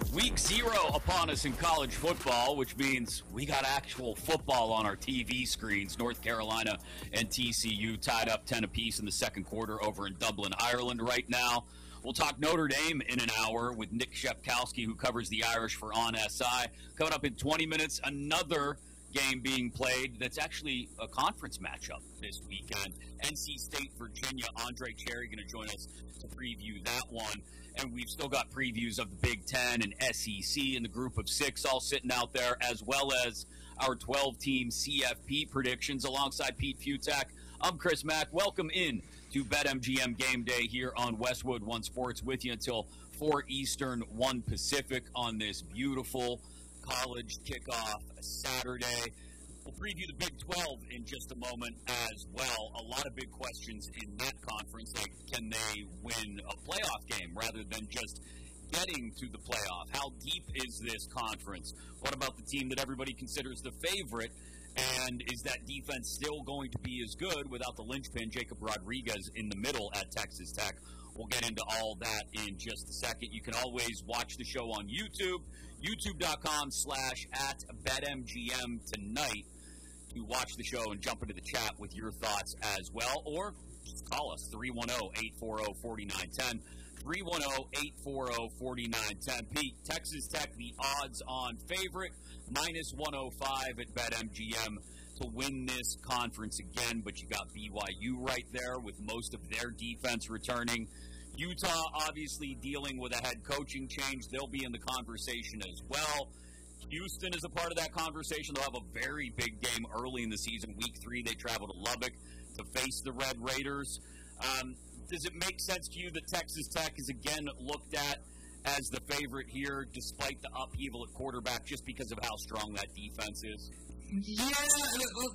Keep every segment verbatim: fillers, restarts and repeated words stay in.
Week zero upon us in college football, which means we got actual football on our T V screens. North Carolina and T C U tied up ten apiece in the second quarter over in Dublin, Ireland right now. We'll talk Notre Dame in an hour with Nick Shepkowski, who covers the Irish for On S I. Coming up in twenty minutes, another game being played that's actually a conference matchup this weekend. N C State, Virginia. Andre Cherry going to join us to preview that one. And we've still got previews of the Big Ten and S E C and the group of six all sitting out there, as well as our twelve-team C F P predictions alongside Pete Futak. I'm Chris Mack. Welcome in to BetMGM Game Day here on Westwood One Sports with you until four Eastern, one Pacific on this beautiful college kickoff Saturday. We'll preview the Big twelve in just a moment as well. A lot of big questions in that conference, like can they win a playoff game rather than just getting to the playoff? How deep is this conference? What about the team that everybody considers the favorite? And is that defense still going to be as good without the linchpin, Jacob Rodriguez, in the middle at Texas Tech? We'll get into all that in just a second. You can always watch the show on YouTube, youtube.com slash at BetMGM tonight, to watch the show and jump into the chat with your thoughts as well. Or just call us, three one zero, eight four zero, four nine one zero, three one zero, eight four zero, four nine one zero. Pete, Texas Tech, the odds-on favorite, minus one oh five at BetMGM to win this conference again. But you got B Y U right there with most of their defense returning. Utah obviously dealing with a head coaching change. They'll be in the conversation as well. Houston is a part of that conversation. They'll have a very big game early in the season. Week three, they travel to Lubbock to face the Red Raiders. Um, does it make sense to you that Texas Tech is again looked at as the favorite here, despite the upheaval at quarterback, just because of how strong that defense is? Yeah, well,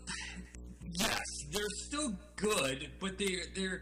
yes, they're still good, but they're they're.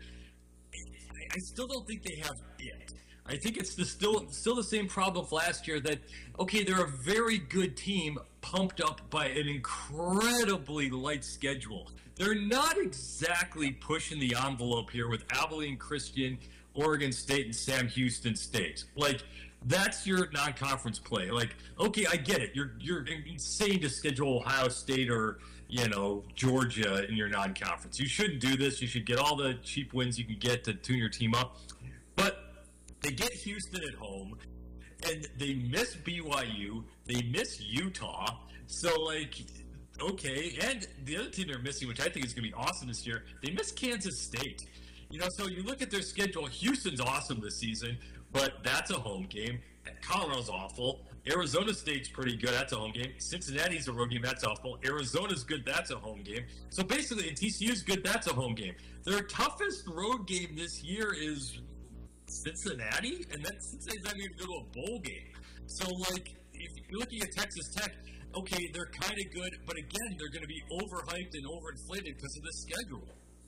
I still don't think they have it. I think it's the still still the same problem of last year that, okay, they're a very good team pumped up by an incredibly light schedule. They're not exactly pushing the envelope here with Abilene Christian, Oregon State, and Sam Houston State. Like, that's your non-conference play. Like, okay, I get it. You're you're insane to schedule Ohio State or, you know, Georgia in your non-conference. You shouldn't do this. You should get all the cheap wins you can get to tune your team up. But they get Houston at home, and they miss B Y U. They miss Utah. So, like, okay. And the other team they're missing, which I think is going to be awesome this year, they miss Kansas State. You know, so you look at their schedule. Houston's awesome this season, but that's a home game. Colorado's awful. Arizona State's pretty good. That's a home game. Cincinnati's a road game. That's awful. Arizona's good. That's a home game. So basically, and T C U's good. That's a home game. Their toughest road game this year is Cincinnati, and that Cincinnati's not even going to go to a bowl game. So, like, if you're looking at Texas Tech, okay, they're kind of good, but again, they're going to be overhyped and overinflated because of the schedule.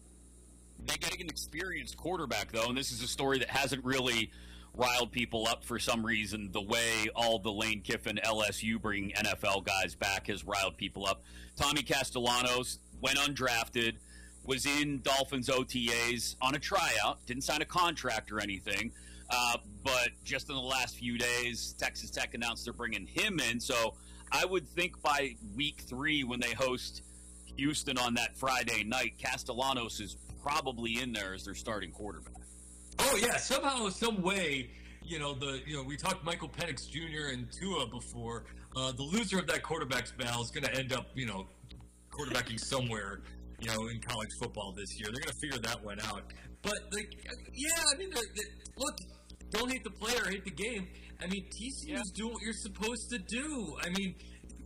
They got an experienced quarterback, though, and this is a story that hasn't really riled people up for some reason. The way all the Lane Kiffin L S U bringing N F L guys back has riled people up. Tommy Castellanos went undrafted, was in Dolphins O T As on a tryout, didn't sign a contract or anything, uh, but just in the last few days, Texas Tech announced they're bringing him in. So I would think by week three, when they host Houston on that Friday night, Castellanos is probably in there as their starting quarterback. Oh yeah, somehow, some way, you know the you know we talked Michael Penix Junior and Tua before. Uh, the loser of that quarterbacks battle is going to end up, you know, quarterbacking somewhere, you know, in college football this year. They're going to figure that one out. But like, yeah, I mean, they're, they're, look, don't hate the player, hate the game. I mean, T C U's yeah. doing what you're supposed to do. I mean,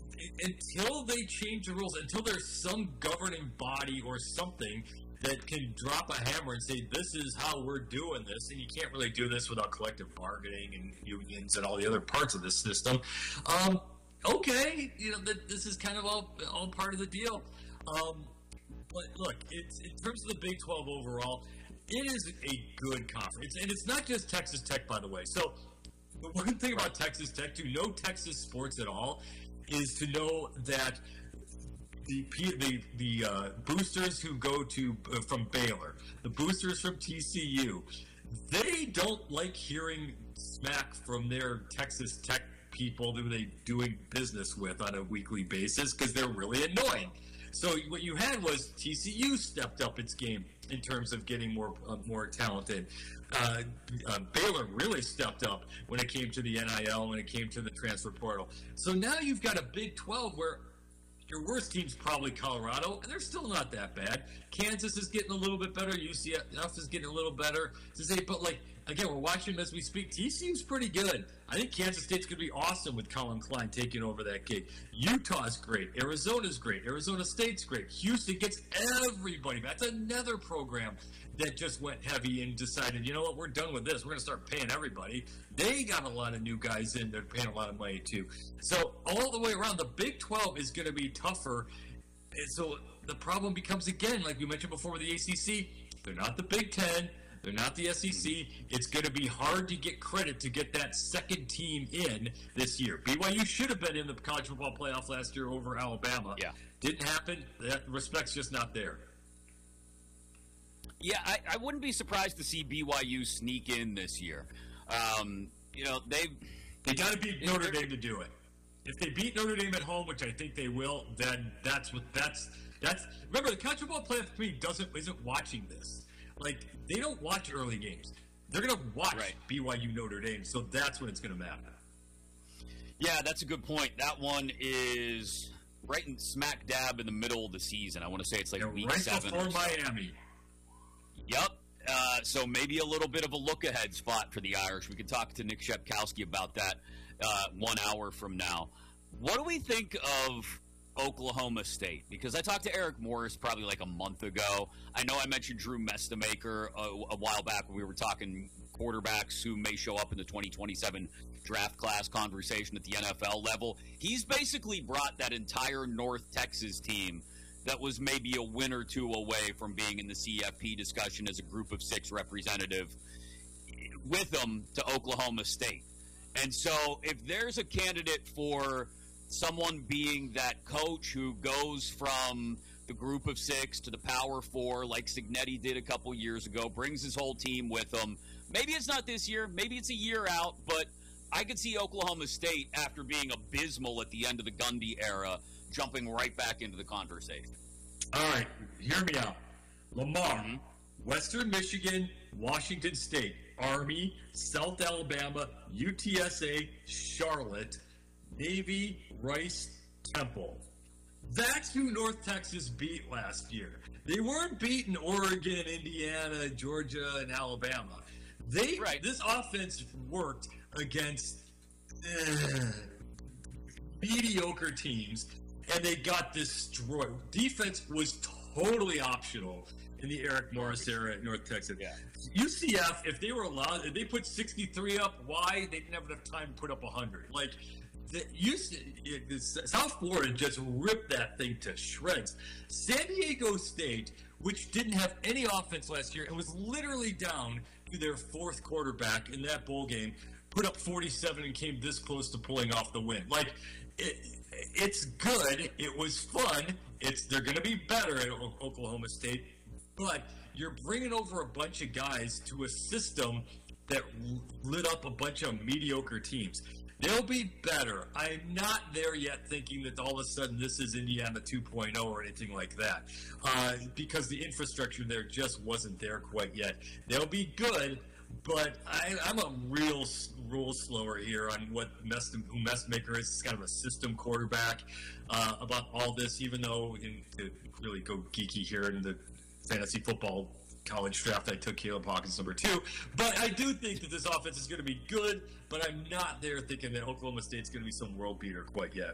until they change the rules, until there's some governing body or something that can drop a hammer and say, this is how we're doing this, and you can't really do this without collective bargaining and unions and all the other parts of this system. Um, okay, you know, th- this is kind of all all part of the deal. Um, but look, it's, in terms of the Big twelve overall, it is a good conference. And it's not just Texas Tech, by the way. So the one thing about Texas Tech, to know Texas sports at all, is to know that the the the uh, boosters who go to uh, from Baylor, the boosters from T C U, they don't like hearing smack from their Texas Tech people who they doing business with on a weekly basis because they're really annoying. So what you had was T C U stepped up its game in terms of getting more uh, more talented. Uh, uh, Baylor really stepped up when it came to the N I L, when it came to the transfer portal. So now you've got a Big twelve where your worst team's probably Colorado, and they're still not that bad. Kansas is getting a little bit better. U C F is getting a little better. To say, but like again, we're watching them as we speak. T C U's pretty good. I think Kansas State's going to be awesome with Colin Klein taking over that gig. Utah's great. Arizona's great. Arizona State's great. Houston gets everybody. That's another program that just went heavy and decided, you know what, we're done with this. We're going to start paying everybody. They got a lot of new guys in. They're paying a lot of money too. So all the way around, the Big twelve is going to be tougher. And so the problem becomes, again, like we mentioned before with the A C C, they're not the Big Ten. They're not the S E C. It's going to be hard to get credit to get that second team in this year. B Y U should have been in the college football playoff last year over Alabama. Yeah. Didn't happen. That respect's just not there. Yeah, I, I wouldn't be surprised to see B Y U sneak in this year. Um, you know, they've... They got to beat Notre Dame to do it. If they beat Notre Dame at home, which I think they will, then that's what that's that's. Remember, the college football playoff committee doesn't isn't watching this. Like, they don't watch early games. They're going to watch right. B Y U Notre Dame, so that's when it's going to matter. Yeah, that's a good point. That one is right in smack dab in the middle of the season. I want to say it's like yeah, week right seven. Right before Miami. Yep. Uh, so maybe a little bit of a look-ahead spot for the Irish. We could talk to Nick Shepkowski about that uh, one hour from now. What do we think of Oklahoma State? Because I talked to Eric Morris probably like a month ago. I know I mentioned Drew Mestemaker a, a while back when we were talking quarterbacks who may show up in the twenty twenty-seven draft class conversation at the N F L level. He's basically brought that entire North Texas team that was maybe a win or two away from being in the C F P discussion as a group of six representative with them to Oklahoma State. And so if there's a candidate for someone being that coach who goes from the group of six to the power four like Cignetti did a couple years ago, brings his whole team with him, maybe it's not this year, maybe it's a year out, but I could see Oklahoma State, after being abysmal at the end of the Gundy era, jumping right back into the conversation. All right, hear me out. Lamar, mm-hmm. Western Michigan, Washington State, Army, South Alabama, U T S A, Charlotte, Navy, Rice, Temple. That's who North Texas beat last year. They weren't beating Oregon, Indiana, Georgia, and Alabama. They right. This offense worked against uh, mediocre teams, and they got destroyed. Defense was totally optional in the Eric Morris era at North Texas. Yeah. U C F, if they were allowed, if they put sixty-three up, why? They didn't have enough time to put up one hundred. Like, the, U C, the South Florida just ripped that thing to shreds. San Diego State, which didn't have any offense last year and was literally down to their fourth quarterback in that bowl game, put up forty-seven and came this close to pulling off the win. Like, it, it's good. It was fun. It's they're going to be better at o- Oklahoma State, but you're bringing over a bunch of guys to a system that lit up a bunch of mediocre teams. They'll be better. I'm not there yet thinking that all of a sudden this is Indiana two point oh or anything like that, uh, because the infrastructure there just wasn't there quite yet. They'll be good, but I, I'm a real rule slower here on what Mess, who Messmaker is. It's kind of a system quarterback uh, about all this, even though, in, to really go geeky here in the fantasy football college draft, I took Caleb Hawkins number two. But I do think that this offense is going to be good, but I'm not there thinking that Oklahoma State's going to be some world beater quite yet.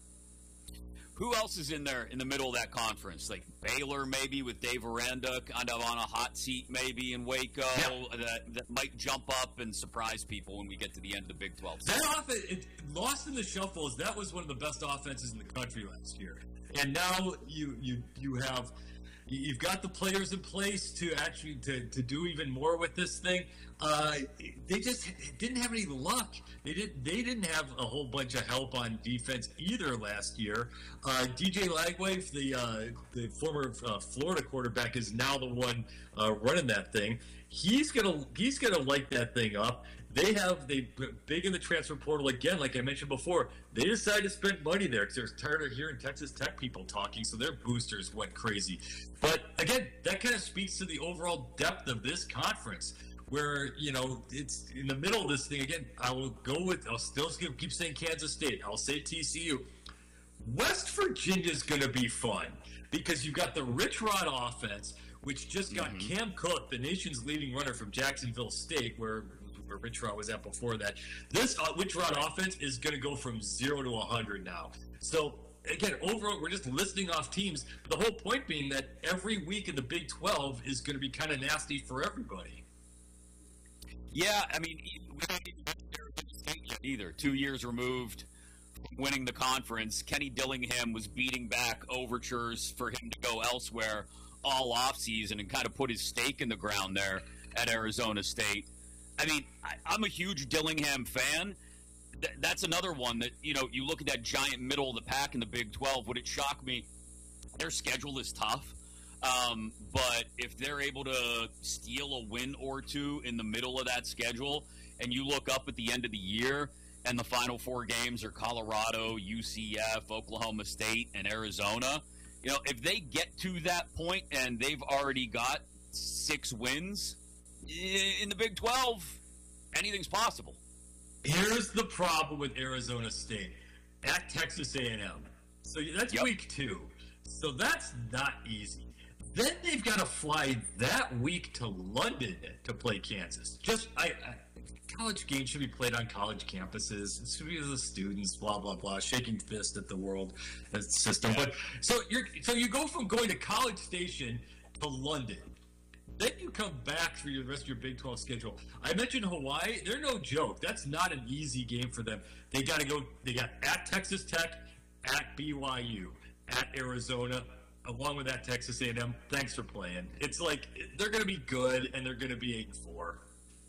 Who else is in there in the middle of that conference? Like Baylor, maybe, with Dave Aranda kind of on a hot seat, maybe in Waco, yeah. that, that might jump up and surprise people when we get to the end of the Big twelve. That offense, it, lost in the shuffles, that was one of the best offenses in the country last year. And now you you you have you've got the players in place to actually to, to do even more with this thing. Uh, they just didn't have any luck. They didn't. They didn't have a whole bunch of help on defense either last year. Uh, D J Lagway, the uh, the former uh, Florida quarterback, is now the one uh, running that thing. He's gonna he's gonna light that thing up. They have they big in the transfer portal again. Like I mentioned before, they decided to spend money there because they're tired of hearing Texas Tech people talking, so their boosters went crazy. But again, that kind of speaks to the overall depth of this conference, where you know it's in the middle of this thing. Again, I will go with. I'll still keep saying Kansas State. I'll say T C U. West Virginia is going to be fun because you've got the Rich Rod offense, which just got mm-hmm. Cam Cook, the nation's leading runner from Jacksonville State, where, where Rich Rod was at before that. This uh, Rich Rod offense is going to go from zero to one hundred now. So, again, overall, we're just listing off teams. The whole point being that every week in the Big twelve is going to be kind of nasty for everybody. Yeah, I mean, we don't even Arizona State yet either. Two years removed from winning the conference, Kenny Dillingham was beating back overtures for him to go elsewhere all offseason and kind of put his stake in the ground there at Arizona State. I mean, I, I'm a huge Dillingham fan. Th- that's another one that, you know, you look at that giant middle of the pack in the Big twelve. Would it shock me? Their schedule is tough. Um, but if they're able to steal a win or two in the middle of that schedule, and you look up at the end of the year and the final four games are Colorado, U C F, Oklahoma State, and Arizona, you know, if they get to that point and they've already got six wins in the Big twelve, anything's possible. Here's the problem with Arizona State at Texas A and M. So that's yep. week two. So that's not easy. Then they've got to fly that week to London to play Kansas. Just I, I college games should be played on college campuses. It should be the students, blah blah blah, shaking fist at the world system. But so you're so you go from going to College Station to London. Then you come back for the rest of your Big twelve schedule. I mentioned Hawaii. They're no joke. That's not an easy game for them. They got to go. They got at Texas Tech, at B Y U, at Arizona, along with that Texas A and M. Thanks for playing. It's like they're going to be good, and they're going to be eight and four.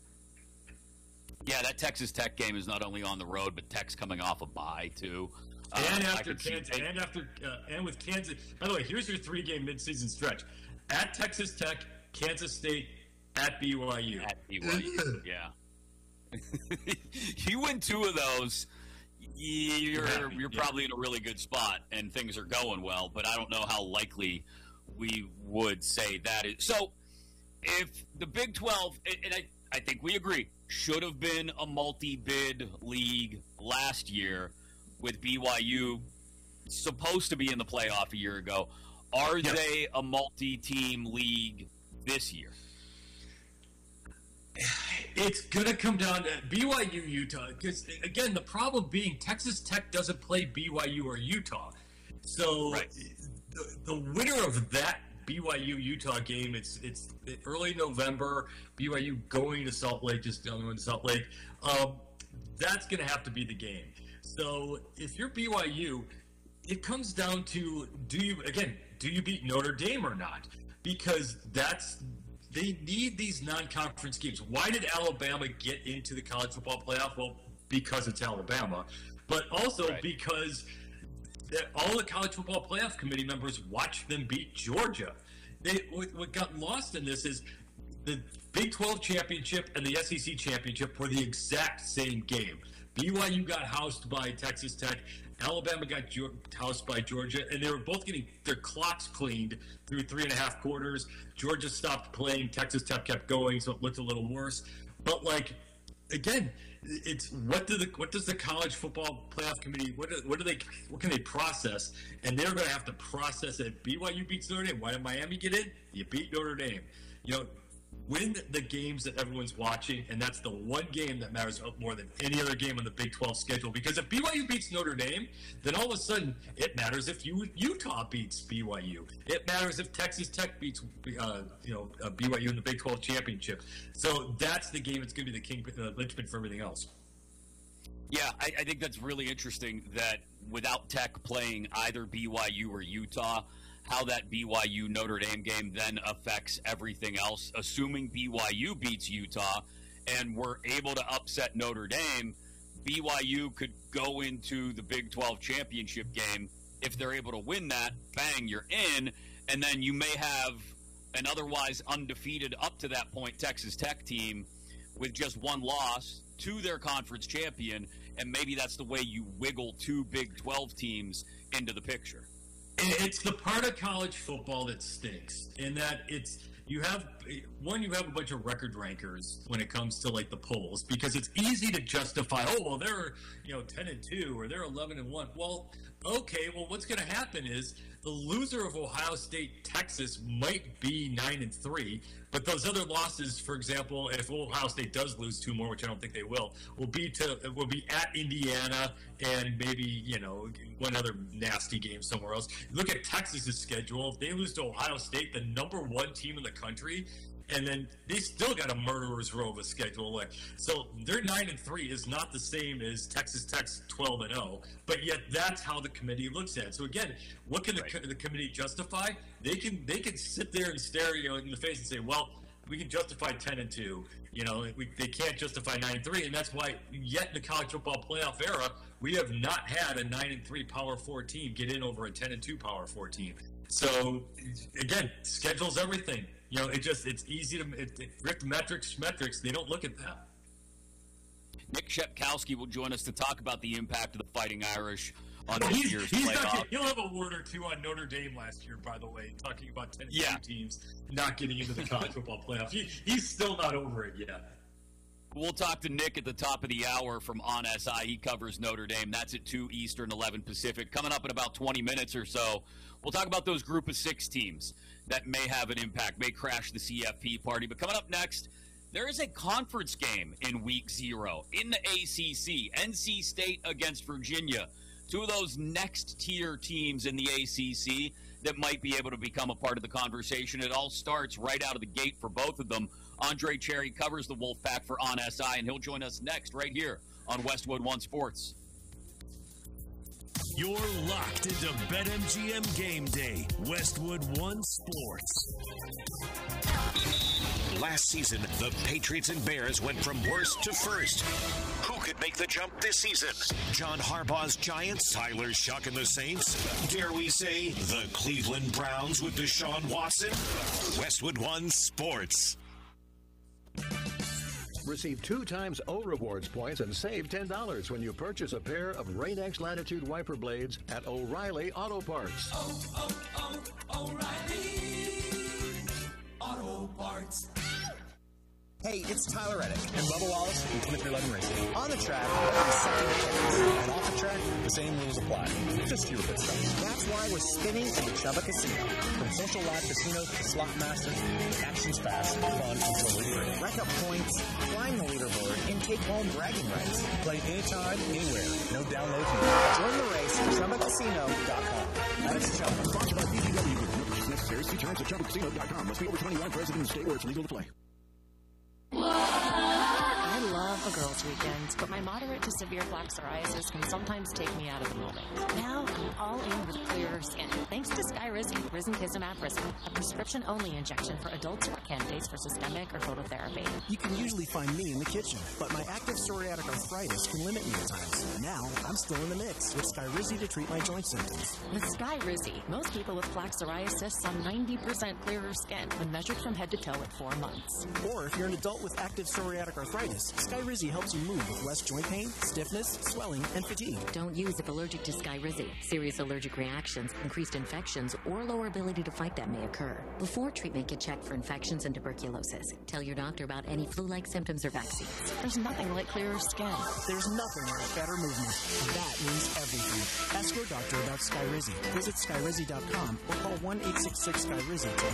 Yeah, that Texas Tech game is not only on the road, but Tech's coming off a bye too. And uh, after Kansas, see, and after uh, and with Kansas. By the way, here's your three-game midseason stretch: at Texas Tech, Kansas State, at B Y U. At B Y U, yeah. You win two of those, you're you're yeah. probably in a really good spot, and things are going well. But I don't know how likely we would say that is. So, if the Big twelve, and I, I think we agree, should have been a multi-bid league last year, with B Y U supposed to be in the playoff a year ago. Are yep. they a multi-team league this year? It's going to come down to B Y U, Utah. Because, again, the problem being Texas Tech doesn't play B Y U or Utah. So right. the, the winner of that B Y U-Utah game, it's it's early November, B Y U going to Salt Lake, just going to Salt Lake. Um, that's going to have to be the game. So if you're B Y U, it comes down to, do you, again, do you beat Notre Dame or not? Because that's, they need these non-conference games. Why did Alabama get into the college football playoff? Well, because it's Alabama, but also right. because that all the college football playoff committee members watched them beat Georgia. They, what got lost in this is the Big twelve championship and the S E C championship were the exact same game. B Y U got housed by Texas Tech. Alabama got housed by Georgia, and they were both getting their clocks cleaned through three and a half quarters. Georgia stopped playing. Texas Tech kept going, so it looked a little worse. But, like, again, it's what do the what does the college football playoff committee what do, what do they what can they process? And they're going to have to process it. B Y U beats Notre Dame. Why did Miami get in? You beat Notre Dame. You know, win the games that everyone's watching, and that's the one game that matters more than any other game on the Big twelve schedule. Because if B Y U beats Notre Dame, then all of a sudden it matters if you, Utah beats B Y U. It matters if Texas Tech beats uh, you know uh, B Y U in the Big twelve championship. So that's the game that's going to be the king uh, linchpin for everything else. Yeah, I, I think that's really interesting that without Tech playing either B Y U or Utah, how that B Y U-Notre Dame game then affects everything else. Assuming B Y U beats Utah and we're able to upset Notre Dame, B Y U could go into the Big twelve championship game. If they're able to win that, bang, you're in. And then you may have an otherwise undefeated up to that point Texas Tech team with just one loss to their conference champion, and maybe that's the way you wiggle two Big twelve teams into the picture. It's the part of college football that stinks, in that it's you have one you have a bunch of record rankers when it comes to like the polls, because it's easy to justify, oh well, they're you know ten and two or they're eleven and one. Well, okay, well what's going to happen is the loser of Ohio State Texas might be nine and three, but those other losses, for example, if Ohio State does lose two more, which I don't think they will, will be to will be at Indiana and maybe you know one other nasty game somewhere else. Look at Texas's schedule. If they lose to Ohio State, the number one team in the country, and then they still got a murderer's row of a schedule. Like, so their nine and three is not the same as Texas Tech's twelve and zero, but yet that's how the committee looks at it. So again, what can the, right. the committee justify? They can they can sit there and stare you know in the face and say, well, we can justify ten and two. You know, we, they can't justify nine and three, and that's why yet in the college football playoff era, we have not had a nine and three Power Four team get in over a ten and two Power Four team. So again, schedule's everything. You know, it just, it's easy to, it, it, Rick metrics, metrics, they don't look at that. Nick Shepkowski will join us to talk about the impact of the Fighting Irish on this he's, year's he's playoff. Not, he'll have a word or two on Notre Dame last year, by the way, talking about ten yeah. teams not getting into the college football playoff. He, he's still not over it yet. We'll talk to Nick at the top of the hour from On S I. He covers Notre Dame. That's at two Eastern, eleven Pacific. Coming up in about twenty minutes or so, we'll talk about those group of six teams that may have an impact, may crash the C F P party. But coming up next, there is a conference game in week zero in the A C C. N C State against Virginia. Two of those next tier teams in the A C C that might be able to become a part of the conversation. It all starts right out of the gate for both of them. Andre Cherry covers the Wolfpack for On S I, and he'll join us next right here on Westwood One Sports. You're locked into BetMGM Game Day, Westwood One Sports. Last season, the Patriots and Bears went from worst to first. Who could make the jump this season? John Harbaugh's Giants, Tyler Shuck and the Saints. Dare we say the Cleveland Browns with Deshaun Watson? Westwood One Sports. Receive two times O Rewards points and save ten dollars when you purchase a pair of Rain-X Latitude wiper blades at O'Reilly Auto Parts. Oh, oh, oh, O'Reilly Auto Parts. Hey, it's Tyler Reddick and Bubba Wallace from twenty-three eleven Racing. On the track, every second counts. And off the track, the same rules apply. Just fewer bit stuff. That's why we're spinning at the Chubba Casino. From social live casinos to slot masters, action's fast, fun, and totally free. Rack up points, climb the leaderboard, and take home bragging rights. Play anytime, anywhere. No download fee. Join the race at Chubba Casino dot com. That is Chubba. Sponsored by B G W Group. No purchase necessary. See terms at Chubba Casino dot com. Must be over twenty-one. Present in the state where it's legal to play. I love a girls' weekend, but my moderate to severe plaque psoriasis can sometimes take me out of the moment. Now I'm all in with clearer skin, thanks to Skyrizi, risankizumab Risen, a prescription-only injection for adults who are candidates for systemic or phototherapy. You can usually find me in the kitchen, but my active psoriatic arthritis can limit me at times. Now I'm still in the mix with Skyrizi to treat my joint symptoms. With Skyrizi, most people with plaque psoriasis saw ninety percent clearer skin when measured from head to toe at four months. Or if you're an adult with active psoriatic arthritis, Skyrizi helps you move with less joint pain, stiffness, swelling, and fatigue. Don't use if allergic to Skyrizi. Serious allergic reactions, increased infections, or lower ability to fight them may occur. Before treatment, get checked for infections and tuberculosis. Tell your doctor about any flu-like symptoms or vaccines. There's nothing like clearer skin. There's nothing like better movement. That means everything. Ask your doctor about Skyrizi. Visit Skyrizi dot com or call one eight six six Skyrizi to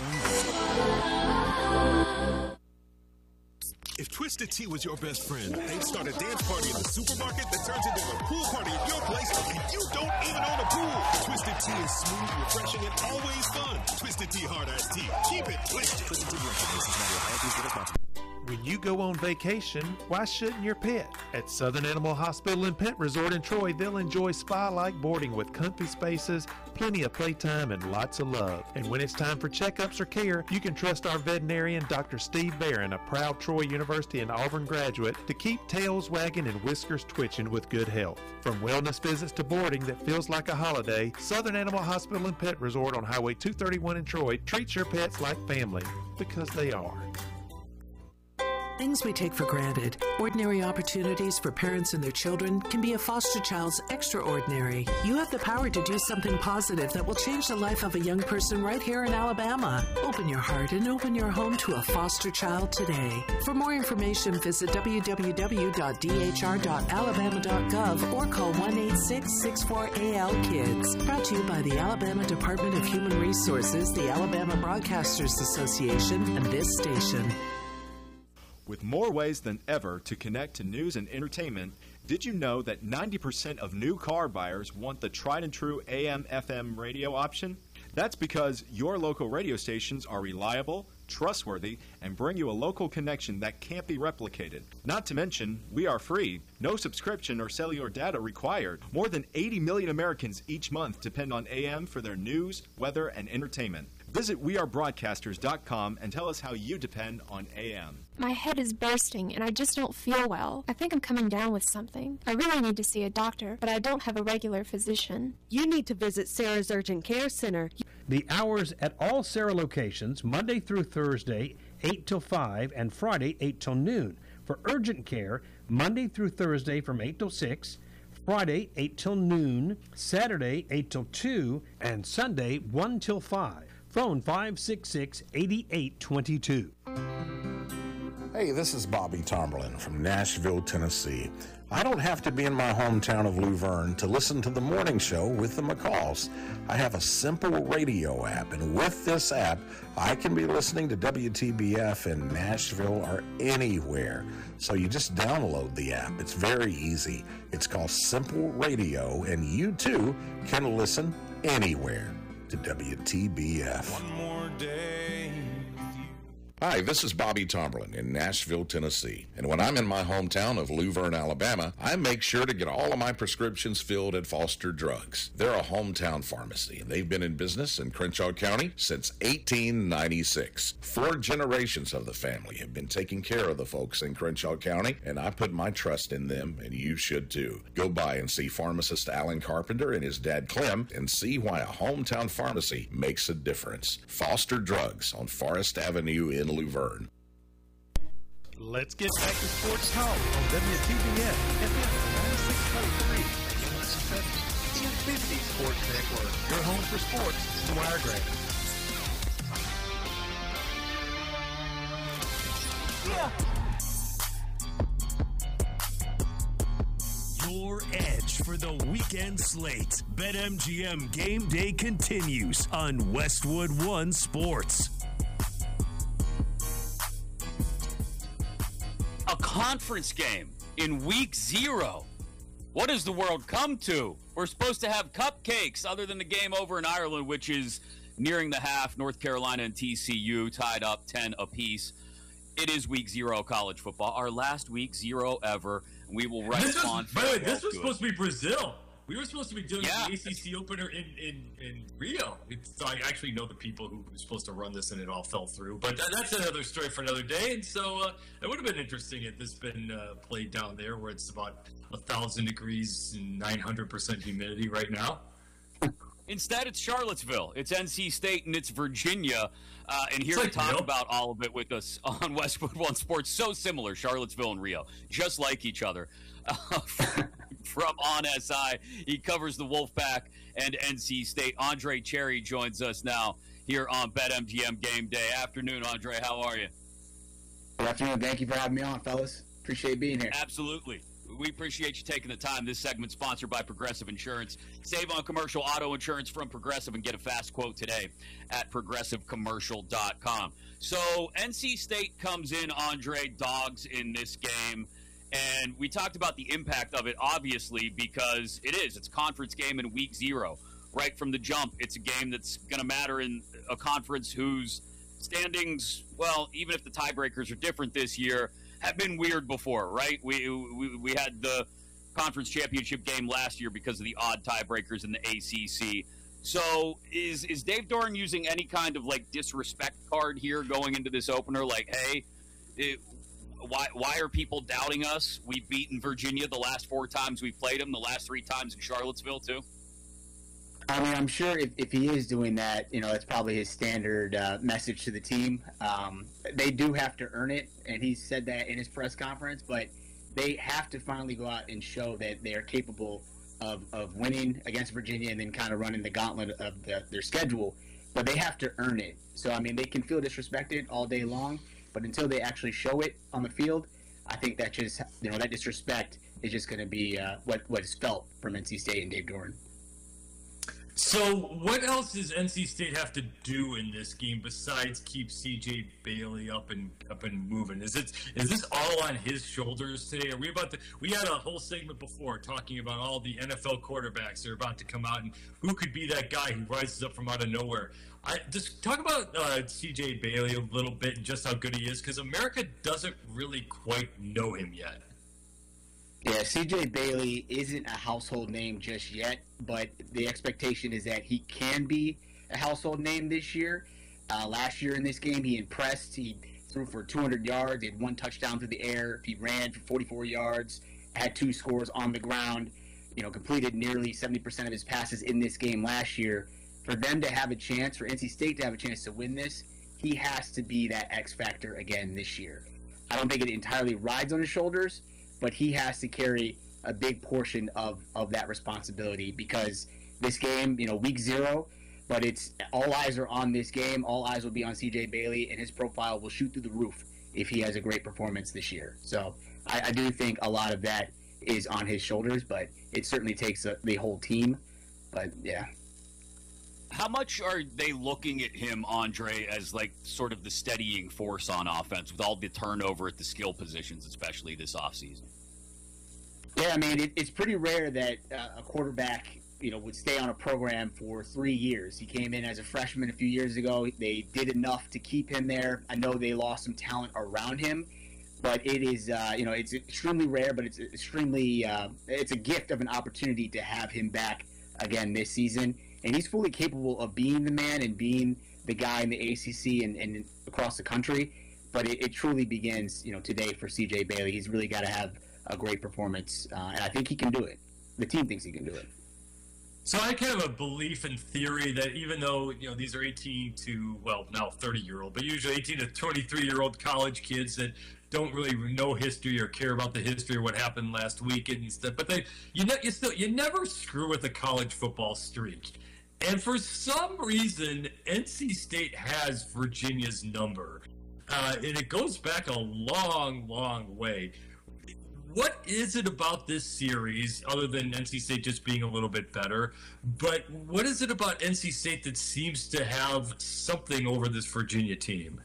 learn more. If Twisted Tea was your best friend, they'd start a dance party in the supermarket that turns into a pool party at your place, and you don't even own a pool. Twisted Tea is smooth, refreshing, and always fun. Twisted Tea Hard Ice Tea. Keep it twisted. Twisted Tea Brand. When you go on vacation, why shouldn't your pet? At Southern Animal Hospital and Pet Resort in Troy, they'll enjoy spa-like boarding with comfy spaces, plenty of playtime, and lots of love. And when it's time for checkups or care, you can trust our veterinarian, Doctor Steve Barron, a proud Troy University and Auburn graduate, to keep tails wagging and whiskers twitching with good health. From wellness visits to boarding that feels like a holiday, Southern Animal Hospital and Pet Resort on Highway two thirty-one in Troy treats your pets like family, because they are. Things we take for granted, ordinary opportunities for parents and their children, can be a foster child's extraordinary. You have the power to do something positive that will change the life of a young person right here in Alabama. Open your heart and open your home to a foster child today. For more information, visit w w w dot d h r dot alabama dot gov or call one eight six six four A L KIDS. Brought to you by the Alabama Department of Human Resources, the Alabama Broadcasters Association, and this station. With more ways than ever to connect to news and entertainment, did you know that ninety percent of new car buyers want the tried and true A M F M radio option? That's because your local radio stations are reliable, trustworthy, and bring you a local connection that can't be replicated. Not to mention, we are free, no subscription or cellular data required. More than eighty million Americans each month depend on A M for their news, weather, and entertainment. Visit we are broadcasters dot com and tell us how you depend on A M. My head is bursting and I just don't feel well. I think I'm coming down with something. I really need to see a doctor, but I don't have a regular physician. You need to visit Sarah's Urgent Care Center. The hours at all Sarah locations, Monday through Thursday, eight till five, and Friday, eight till noon. For urgent care, Monday through Thursday from eight till six, Friday, eight till noon, Saturday, eight till two, and Sunday, one till five. Phone five six six, eight eight two two. Hey, this is Bobby Tomberlin from Nashville, Tennessee. I don't have to be in my hometown of Luverne to listen to the morning show with the McCalls. I have a simple radio app, and with this app, I can be listening to W T B F in Nashville or anywhere. So you just download the app. It's very easy. It's called Simple Radio, and you too can listen anywhere to W T B F. One more day. Hi, this is Bobby Tomberlin in Nashville, Tennessee. And when I'm in my hometown of Luverne, Alabama, I make sure to get all of my prescriptions filled at Foster Drugs. They're a hometown pharmacy, and they've been in business in Crenshaw County since eighteen ninety-six. Four generations of the family have been taking care of the folks in Crenshaw County, and I put my trust in them, and you should too. Go by and see pharmacist Alan Carpenter and his dad Clem and see why a hometown pharmacy makes a difference. Foster Drugs on Forest Avenue in Luverne. Let's get back to sports talk on W T B F F M ninety-six point three, two fifty Sports Network. Your home for sports to Wiregrass. Yeah. Your edge for the weekend slate. BetMGM Game Day continues on Westwood One Sports. A conference game in week zero. What does the world come to? We're supposed to have cupcakes other than the game over in Ireland, which is nearing the half. North Carolina and T C U tied up ten apiece. It is week zero college football. Our last week zero ever. We will write this on. Was, by the way, this was supposed to be Brazil. We were supposed to be doing yeah. the A C C opener in, in, in Rio. It's, so I actually know the people who were supposed to run this, and it all fell through. But that, that's another story for another day. And so uh, it would have been interesting if this been uh, played down there, where it's about a thousand degrees and nine hundred percent humidity right now. Instead, it's Charlottesville. It's N C State and it's Virginia. Uh, and here to talk Rio. about all of it with us on Westwood One Sports. So similar, Charlottesville and Rio, just like each other. Uh, from On S I, he covers the Wolfpack and N C State. Andre Cherry joins us now here on BetMGM Game Day. Afternoon, Andre. How are you? Good afternoon. Thank you for having me on, fellas. Appreciate being here. Absolutely. We appreciate you taking the time. This segment sponsored by Progressive Insurance. Save on commercial auto insurance from Progressive and get a fast quote today at progressive commercial dot com. So N C State comes in, Andre, dogs in this game. And we talked about the impact of it, obviously, because it is. It's a conference game in week zero. Right from the jump, it's a game that's going to matter in a conference whose standings, well, even if the tiebreakers are different this year, have been weird before, right? We, we we had the conference championship game last year because of the odd tiebreakers in the A C C. So is is Dave Doeren using any kind of, like, disrespect card here going into this opener? Like, hey, it, why why are people doubting us? We've beaten Virginia the last four times we've played them, the last three times in Charlottesville, too. I mean, I'm sure if, if he is doing that, you know, that's probably his standard uh, message to the team. Um, they do have to earn it, and he said that in his press conference, but they have to finally go out and show that they are capable of, of winning against Virginia and then kind of running the gauntlet of the, their schedule. But they have to earn it. So, I mean, they can feel disrespected all day long, but until they actually show it on the field, I think that just, you know, that disrespect is just going to be uh, what, what is felt from N C State and Dave Doeren. So, what else does N C State have to do in this game besides keep C J Bailey up and up and moving? Is it is this all on his shoulders today? Are we about to? We had a whole segment before talking about all the N F L quarterbacks that are about to come out and who could be that guy who rises up from out of nowhere. I just talk about uh, C J Bailey a little bit and just how good he is, because America doesn't really quite know him yet. Yeah, C J Bailey isn't a household name just yet, but the expectation is that he can be a household name this year. Uh, last year in this game, he impressed. He threw for two hundred yards. He had one touchdown through the air. He ran for forty-four yards, had two scores on the ground, you know, completed nearly seventy percent of his passes in this game last year. For them to have a chance, for N C State to have a chance to win this, he has to be that X factor again this year. I don't think it entirely rides on his shoulders, but he has to carry a big portion of, of that responsibility, because this game, you know, week zero, but it's all eyes are on this game. All eyes will be on C J Bailey, and his profile will shoot through the roof if he has a great performance this year. So I, I do think a lot of that is on his shoulders, but it certainly takes a, the whole team. But, yeah. How much are they looking at him, Andre, as like sort of the steadying force on offense with all the turnover at the skill positions, especially this offseason? Yeah, I mean, it, it's pretty rare that uh, a quarterback, you know, would stay on a program for three years. He came in as a freshman a few years ago. They did enough to keep him there. I know they lost some talent around him, but it is, uh, you know, it's extremely rare, but it's extremely, uh, it's a gift of an opportunity to have him back again this season. And he's fully capable of being the man and being the guy in the A C C and, and across the country. But it, it truly begins, you know, today for C J Bailey. He's really got to have a great performance, uh, and I think he can do it. The team thinks he can do it. So I kind of a belief in theory that even though, you know, these are eighteen to, well, now thirty-year-old, but usually eighteen to twenty-three-year-old college kids that don't really know history or care about the history or what happened last week and stuff. But they, you know, you still, you never screw with a college football streak. And for some reason, N C State has Virginia's number, uh, and it goes back a long, long way. What is it about this series, other than N C State just being a little bit better, but what is it about N C State that seems to have something over this Virginia team?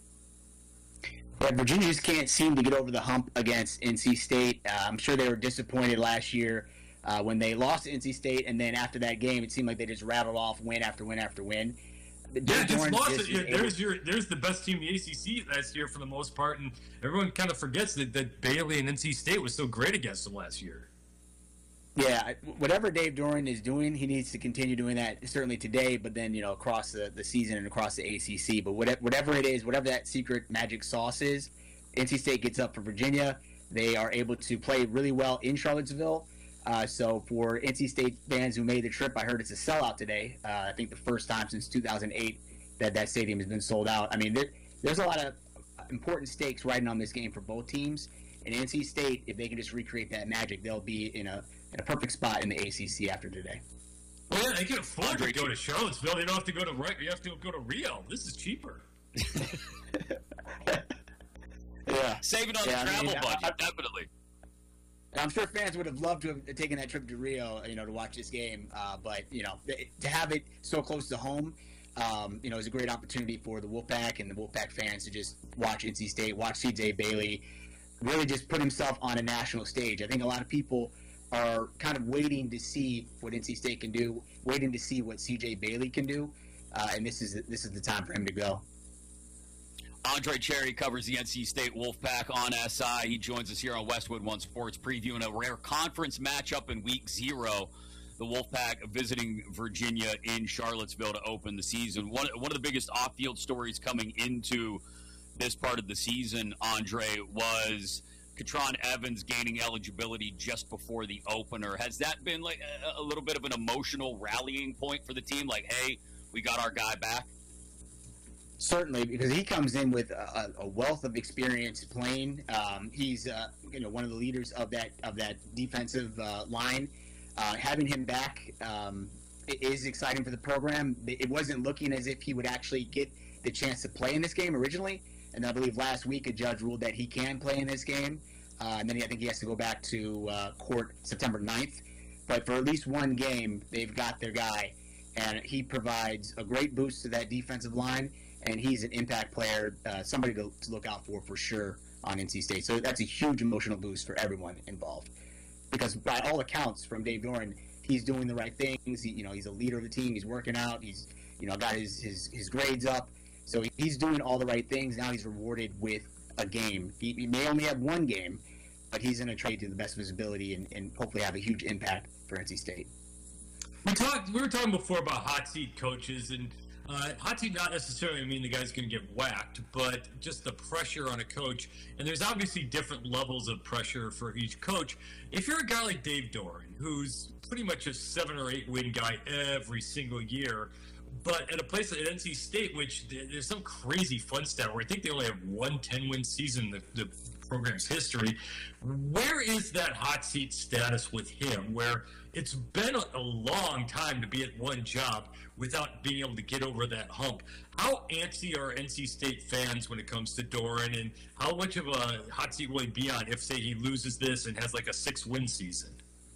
Well, Virginia just can't seem to get over the hump against N C State. Uh, I'm sure they were disappointed last year uh, when they lost to N C State, and then after that game, it seemed like they just rattled off win after win after win. Yeah, just lost it. Yeah, there's your there's the best team in the A C C last year for the most part, and everyone kind of forgets that, that Bailey and N C State was so great against them last year. Yeah, whatever Dave Doeren is doing, he needs to continue doing that, certainly today, but then, you know, across the, the season and across the A C C. But whatever, whatever it is, whatever that secret magic sauce is, N C State gets up for Virginia. They are able to play really well in Charlottesville. Uh, so for N C State fans who made the trip, I heard it's a sellout today. Uh, I think the first time since two thousand eight that that stadium has been sold out. I mean, there, there's a lot of important stakes riding on this game for both teams. And N C State, if they can just recreate that magic, they'll be in a in a perfect spot in the A C C after today. Well, yeah, they can afford to go to Charlottesville. They don't have to go to you have to go to Rio. This is cheaper. Yeah, saving on yeah, the travel I mean, budget, I, definitely. I'm sure fans would have loved to have taken that trip to Rio, you know, to watch this game. Uh, but you know, to have it so close to home, um, you know, is a great opportunity for the Wolfpack and the Wolfpack fans to just watch N C State, watch C J Bailey, really just put himself on a national stage. I think a lot of people are kind of waiting to see what N C State can do, waiting to see what C J Bailey can do, uh, and this is this is the time for him to go. Andre Cherry covers the N C State Wolfpack on S I. He joins us here on Westwood One Sports, previewing a rare conference matchup in Week Zero. The Wolfpack visiting Virginia in Charlottesville to open the season. One one of the biggest off-field stories coming into this part of the season, Andre, was Katron Evans gaining eligibility just before the opener, has that been like a, a little bit of an emotional rallying point for the team? Like, hey, we got our guy back? Certainly, because he comes in with a, a wealth of experience playing. Um, he's uh, you know one of the leaders of that of that defensive uh, line. Uh, having him back um, is exciting for the program. It wasn't looking as if he would actually get the chance to play in this game originally, and I believe last week a judge ruled that he can play in this game, uh, and then he, I think he has to go back to uh, court September ninth. But for at least one game, they've got their guy, and he provides a great boost to that defensive line. And he's an impact player, uh, somebody to, to look out for for sure on N C State. So that's a huge emotional boost for everyone involved. Because by all accounts, from Dave Doeren, he's doing the right things. He, you know, he's a leader of the team. He's working out. He's, you know, got his, his, his grades up. So he's doing all the right things. Now he's rewarded with a game. He, he may only have one game, but he's going to trade to the best of his ability and, and hopefully have a huge impact for N C State. We talked. We were talking before about hot seat coaches, and uh, hot seat not necessarily mean the guy's going to get whacked, but just the pressure on a coach. And there's obviously different levels of pressure for each coach. If you're a guy like Dave Doeren, who's pretty much a seven or eight win guy every single year, but at a place like N C State, which there's some crazy fun stat where I think they only have one ten-win season in the, the program's history, where is that hot seat status with him, where it's been a, a long time to be at one job without being able to get over that hump? How antsy are N C State fans when it comes to Doeren, and how much of a hot seat will he be on if, say, he loses this and has like a six-win season?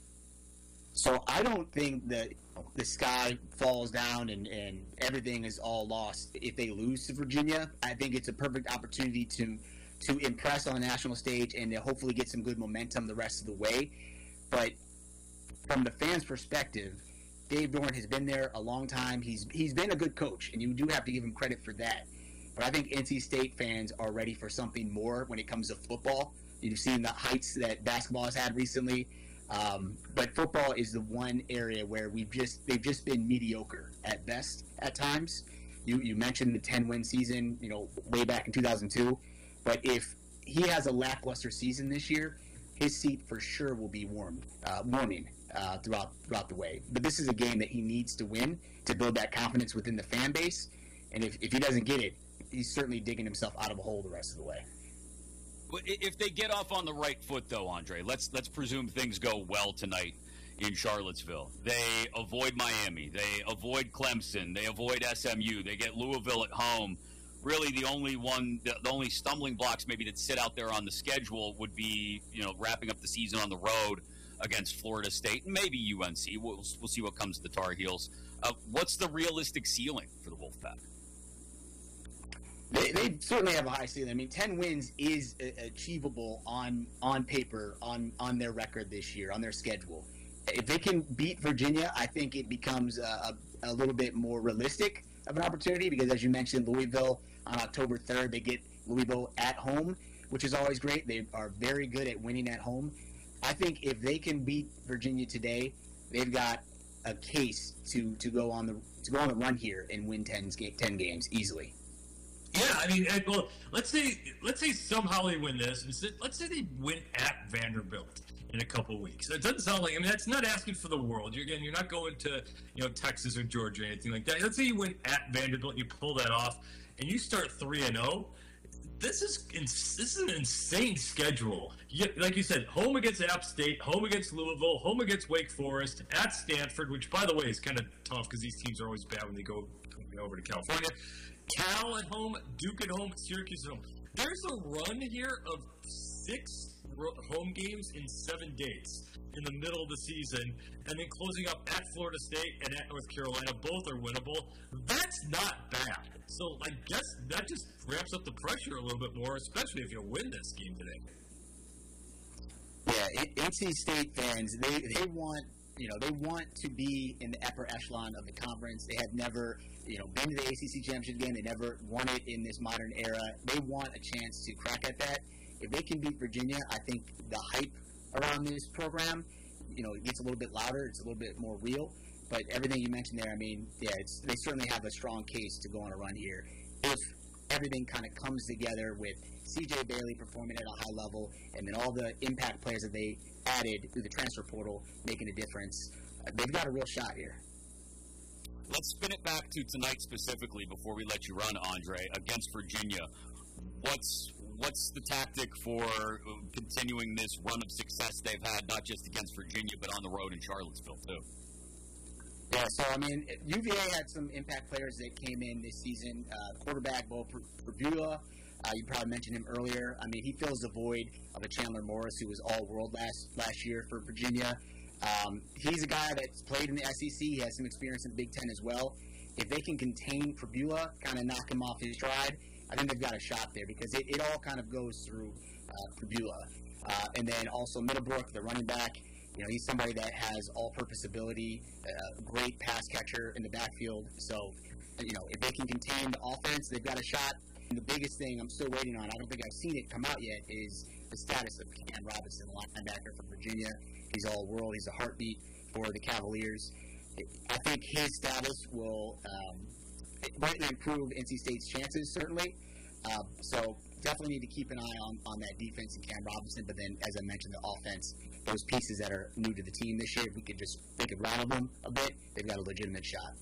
So I don't think that the sky falls down and, and everything is all lost if they lose to Virginia. I think it's a perfect opportunity to to impress on the national stage and to hopefully get some good momentum the rest of the way. But from the fans' perspective, Dave Doeren has been there a long time. He's he's been a good coach, and you do have to give him credit for that. But I think N C State fans are ready for something more when it comes to football. You've seen the heights that basketball has had recently. Um, but football is the one area where we've just they've just been mediocre at best at times. You you mentioned the ten-win season, you know, way back in two thousand two. But if he has a lackluster season this year, his seat for sure will be warmed, uh, warming uh, throughout throughout the way. But this is a game that he needs to win to build that confidence within the fan base. And if, if he doesn't get it, he's certainly digging himself out of a hole the rest of the way. If they get off on the right foot, though, Andre, let's let's presume things go well tonight in Charlottesville. They avoid Miami. They avoid Clemson. They avoid S M U. They get Louisville at home. Really, the only one, the, the only stumbling blocks maybe that sit out there on the schedule would be, you know, wrapping up the season on the road against Florida State and maybe U N C. We'll, we'll see what comes to the Tar Heels. Uh, what's the realistic ceiling for the Wolfpack? They, they certainly have a high ceiling. I mean, ten wins is achievable on on paper, on, on their record this year, on their schedule. If they can beat Virginia, I think it becomes a, a, a little bit more realistic of an opportunity because, as you mentioned, Louisville on October third, they get Louisville at home, which is always great. They are very good at winning at home. I think if they can beat Virginia today, they've got a case to, to go on the to go on the run here and win ten, ten games easily. Yeah, I mean, well, let's say let's say somehow they win this, and let's say they win at Vanderbilt in a couple of weeks. It doesn't sound like, I mean, that's not asking for the world. You're again, you're not going to, you know, Texas or Georgia or anything like that. Let's say you win at Vanderbilt, you pull that off, and you start three and zero. This is this is an insane schedule. You, like you said, home against App State, home against Louisville, home against Wake Forest, at Stanford, which by the way is kind of tough because these teams are always bad when they go over to California. Cal at home, Duke at home, Syracuse at home. There's a run here of six home games in seven days in the middle of the season, and then closing up at Florida State and at North Carolina. Both are winnable. That's not bad. So I guess that just ramps up the pressure a little bit more, especially if you win this game today. Yeah, N C State fans, they, they want you know they want to be in the upper echelon of the conference. They have never you know been to the A C C championship game. They never won it in this modern era. They want a chance to crack at that. If they can beat Virginia, I think the hype around this program, you know, it gets a little bit louder. It's a little bit more real. But everything you mentioned there, I mean, yeah, it's, they certainly have a strong case to go on a run here. If everything kind of comes together with C J Bailey performing at a high level, and then all the impact players that they added through the transfer portal making a difference. Uh, they've got a real shot here. Let's spin it back to tonight specifically before we let you run, Andre, against Virginia. What's what's the tactic for continuing this run of success they've had, not just against Virginia, but on the road in Charlottesville, too? Yeah, so, I mean, U V A had some impact players that came in this season. Uh, quarterback, Bo Pribula, uh, you probably mentioned him earlier. I mean, he fills the void of a Chandler Morris, who was all-world last, last year for Virginia. Um, he's a guy that's played in the S E C. He has some experience in the Big Ten as well. If they can contain Pribula, kind of knock him off his stride, I think they've got a shot there because it, it all kind of goes through uh, Pribula. Uh, and then also Middlebrook, the running back. You know, he's somebody that has all-purpose ability, uh, great pass catcher in the backfield. So, you know, if they can contain the offense, they've got a shot. And the biggest thing I'm still waiting on, I don't think I've seen it come out yet, is the status of Cam Robinson, linebacker from Virginia. He's all-world. He's a heartbeat for the Cavaliers. I think his status will um, greatly improve N C State's chances, certainly. Uh, so definitely need to keep an eye on, on that defense and Cam Robinson. But then, as I mentioned, the offense, those pieces that are new to the team this year, if we could just think of rattle them a bit, they've got a legitimate shot.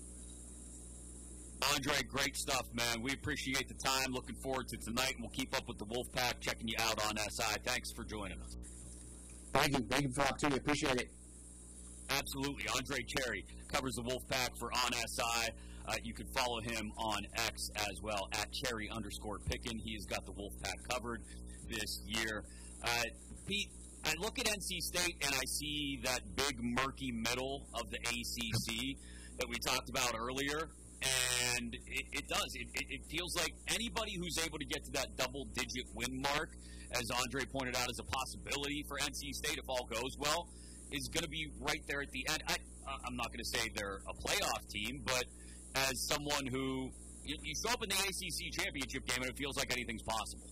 Andre, great stuff, man. We appreciate the time. Looking forward to tonight, and we'll keep up with the Wolfpack, checking you out on S I. Thanks for joining us. Thank you. Thank you for the opportunity. Appreciate it. Absolutely. Andre Cherry covers the Wolfpack for On S I. Uh, you can follow him on X as well, at Cherry underscore Pickin. He has got the Wolfpack covered this year. Uh, Pete, I look at N C State and I see that big murky middle of the A C C that we talked about earlier, and it, it does. It, it, it feels like anybody who's able to get to that double-digit win mark, as Andre pointed out, is a possibility for N C State if all goes well, is going to be right there at the end. I, I'm not going to say they're a playoff team, but as someone who you, you show up in the A C C championship game and it feels like anything's possible.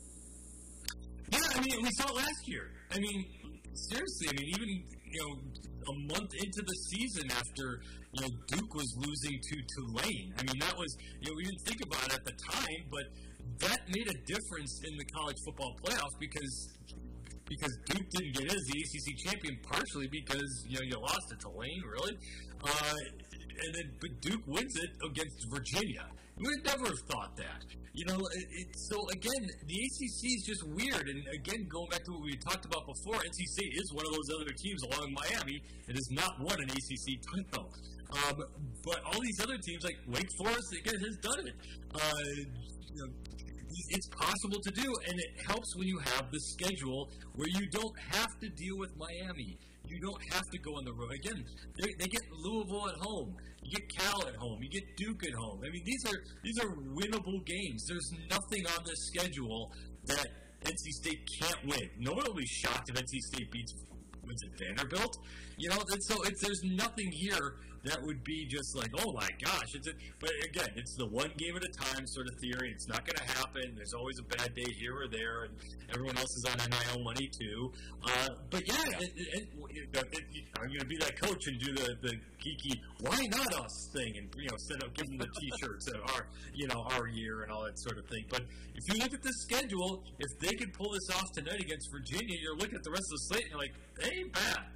Yeah, I mean, we saw it last year. I mean, seriously, I mean, even, you know, a month into the season after, you know, Duke was losing to Tulane. I mean, that was, you know, we didn't think about it at the time, but that made a difference in the college football playoffs because because Duke didn't get in as the A C C champion, partially because, you know, you lost to Tulane, really. Uh, and then, but Duke wins it against Virginia. We would never have thought that. You know, it, it, so again, the A C C is just weird. And again, going back to what we talked about before, N C State is one of those other teams along Miami that has not won an A C C title. Um, but all these other teams, like Wake Forest, again, has done it. Uh, you know, it's possible to do, and it helps when you have the schedule where you don't have to deal with Miami. You don't have to go on the road. Again, they, they get Louisville at home. You get Cal at home. You get Duke at home. I mean, these are these are winnable games. There's nothing on this schedule that N C State can't win. No one will be shocked if N C State beats wins at Vanderbilt. You know, and so it's, there's nothing here that would be just like, oh my gosh. It's a, but again, it's the one game at a time sort of theory. It's not going to happen. There's always a bad day here or there, and everyone else is on N I L money too. Uh, but yeah, it, it, it, it, I'm going to be that coach and do the, the geeky "why not us" thing, and you know, set up, give them the T-shirts of our, you know, our year and all that sort of thing. But if you look at the schedule, if they could pull this off tonight against Virginia, you're looking at the rest of the slate and you're like, they ain't bad.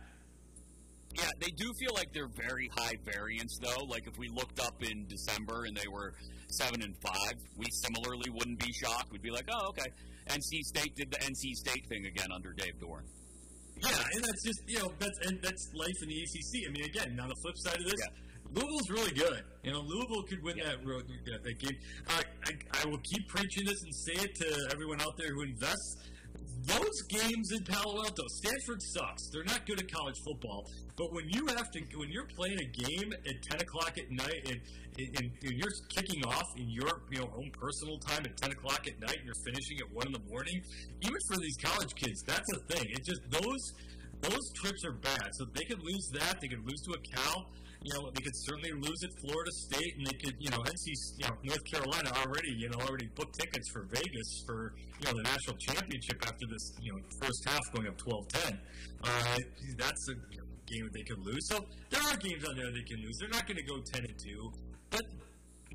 Yeah, they do feel like they're very high variance, though. Like, if we looked up in December and they were seven and five, we similarly wouldn't be shocked. We'd be like, oh, okay. N C State did the N C State thing again under Dave Doran. Yeah, and that's just, you know, that's and that's life in the A C C. I mean, again, on the flip side of this, yeah. Louisville's really good. You know, Louisville could win yeah. that road that, that game. Uh, I, I will keep preaching this and say it to everyone out there who invests. Those games in Palo Alto, Stanford sucks. They're not good at college football. But when you have to, when you're playing a game at ten o'clock at night, and, and, and you're kicking off in your, you know, own personal time at ten o'clock at night, and you're finishing at one in the morning, even for these college kids, that's a thing. It's just those those trips are bad. So they could lose that. They could lose to a Cal. You know, they could certainly lose at Florida State, and they could, you know, N C, you know, North Carolina already, you know, already booked tickets for Vegas for, you know, the national championship after this, you know, first half going up twelve ten. Uh, that's a game that they could lose. So there are games on there they can lose. They're not going to go ten and two, but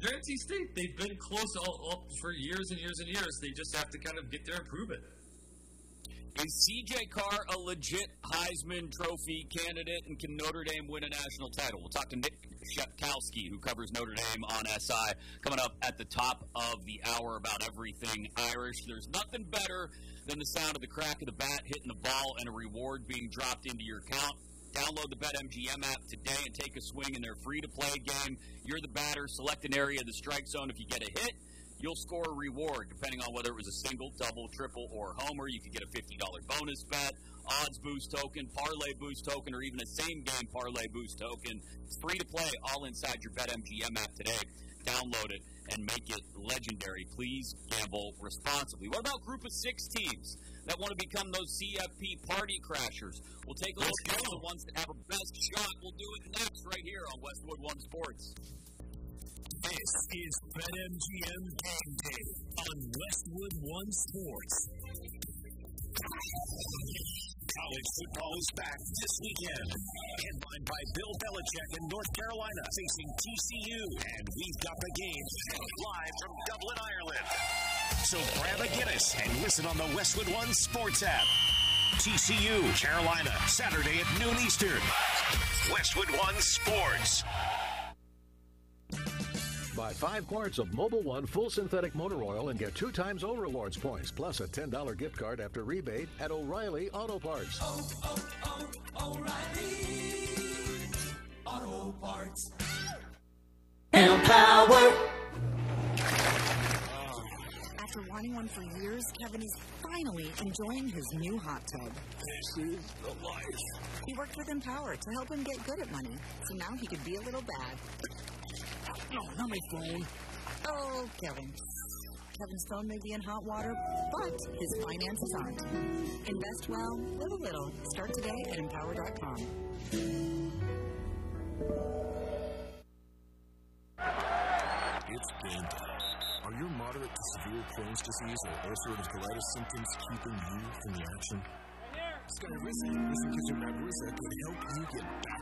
they're N C State. They've been close all, all for years and years and years. They just have to kind of get there and prove it. Is C J Carr a legit Heisman Trophy candidate, and can Notre Dame win a national title? We'll talk to Nick Shepkowski, who covers Notre Dame on S I, coming up at the top of the hour about everything Irish. There's nothing better than the sound of the crack of the bat hitting the ball and a reward being dropped into your account. Download the BetMGM app today and take a swing in their free-to-play game. You're the batter. Select an area of the strike zone. If you get a hit, you'll score a reward, depending on whether it was a single, double, triple, or homer. You could get a fifty dollars bonus bet, odds boost token, parlay boost token, or even a same-game parlay boost token. It's free to play, all inside your BetMGM app today. Download it and make it legendary. Please gamble responsibly. What about group of six teams that want to become those C F P party crashers? We'll take a look at the ones that have a best shot. We'll do it next right here on Westwood One Sports. This is BetMGM Game Day on Westwood One Sports. College football is back this weekend. Headlined by Bill Belichick in North Carolina facing T C U. And we've got the game live from Dublin, Ireland. So grab a Guinness and listen on the Westwood One Sports app. T C U, Carolina, Saturday at noon Eastern. Westwood One Sports. Buy five quarts of Mobil One full synthetic motor oil and get two times O Rewards points, plus a ten dollars gift card after rebate at O'Reilly Auto Parts. Oh, oh, oh, O'Reilly Auto Parts. Power. After wanting one for years, Kevin is finally enjoying his new hot tub. This is the life. He worked with Empower to help him get good at money, so now he could be a little bad. No, not my phone. Oh, Kevin. Kevin's phone may be in hot water, but his finances aren't. Invest well, live a little. Start today at empower dot com. It's game time. Are your moderate to severe Crohn's disease or ulcerative colitis symptoms keeping you from the action? Skyrizi, Risankizumab Risa, can help you get back